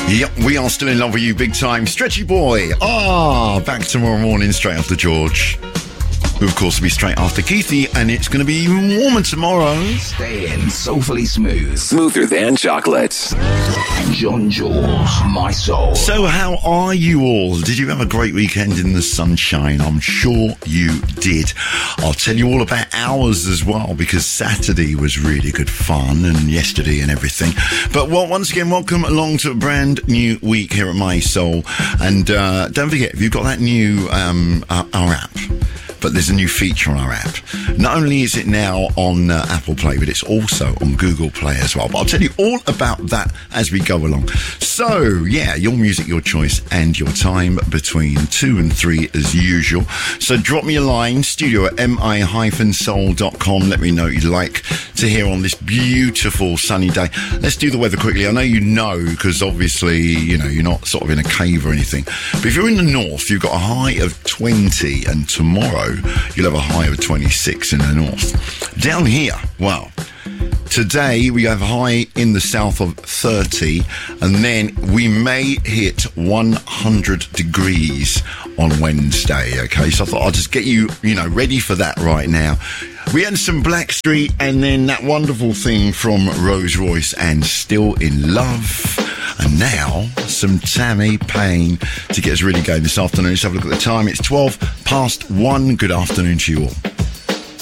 Yep, we are still in love with you big time. Stretchy Boy. Back tomorrow morning straight after George. Who, of course, will be straight after Keithy, and it's going to be even warmer tomorrow. Stay in soulfully smooth. Smoother than chocolate. John Jules, My Soul. So how are you all? Did you have a great weekend in the sunshine? I'm sure you did. I'll tell you all about ours as well, because Saturday was really good fun, and yesterday and everything. But once again, welcome along to a brand new week here at My Soul. And don't forget, if you've got that new our app, but there's a new feature on our app. Not only is it now on Apple Play, but it's also on Google Play as well. But I'll tell you all about that as we go along. So, yeah, your music, your choice, and your time between 2 and 3 as usual. So drop me a line, studio at mi-soul.com. Let me know what you'd like to hear on this beautiful sunny day. Let's do the weather quickly. I know you know, because obviously, you know, you're not sort of in a cave or anything. But if you're in the north, you've got a high of 20, and tomorrow you'll have a high of 26 in the north. Down here, well, today we have a high in the south of 30, and then we may hit 100 degrees on Wednesday, okay? So I thought I'll just get you, ready for that right now. We had some Blackstreet, and then that wonderful thing from Rose Royce and Still in Love. And now, some Tammy Payne to get us really going this afternoon. Let's have a look at the time. It's 12 past 1. Good afternoon to you all.